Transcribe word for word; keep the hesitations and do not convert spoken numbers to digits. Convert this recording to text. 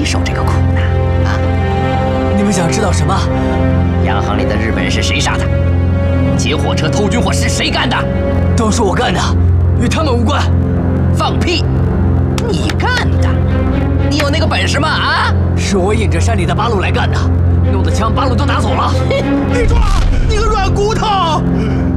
受这个苦呢？啊！ 你们想知道什么？ 洋行里的日本人是谁杀的？劫火车偷军火是谁干的？ 都是我干的，与他们无关。 放屁！你干的？你有那个本事吗？啊！ 是我引着山里的八路来干的，弄的枪八路都拿走了。 李壮，你个软骨头！